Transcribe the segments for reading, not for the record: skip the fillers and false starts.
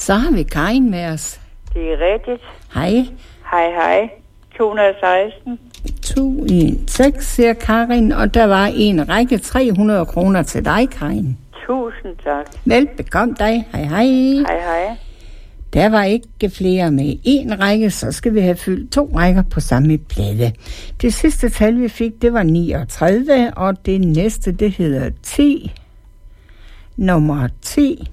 Så har vi Karin med os. Det er rigtigt. Hej. Hej. 216. 216, siger Karin, og der var en række 300 kroner til dig, Karin. Tusind tak. Velbekomme dig. Hej. Hej. Der var ikke flere med en række, så skal vi have fyldt 2 rækker på samme plade. Det sidste tal, vi fik, det var 39, og det næste, det hedder 10. Nummer 10.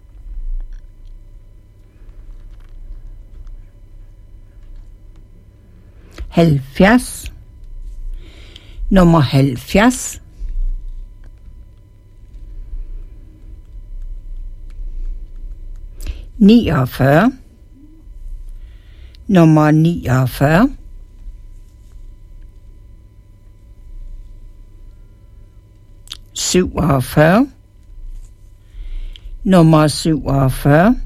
Halvfjerds. Nummer 70. Niogfyrre. Nummer 49. Syvogfyrre. Nummer 47.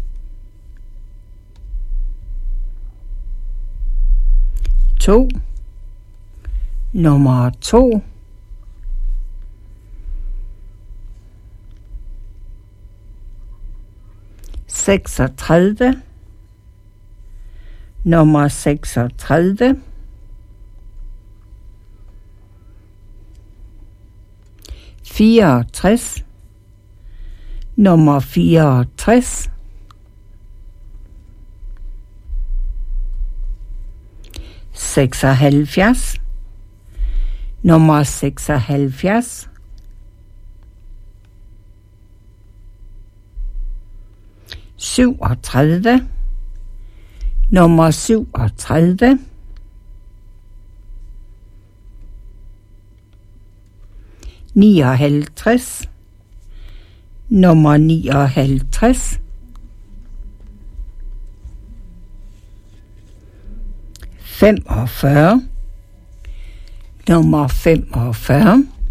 To. Nummer 2. Seksogtredive. Nummer 36. 64. Nummer 64. 76. Nummer 76. 37. Nummer 37. 59. Nummer 59. 45. Nummer 45.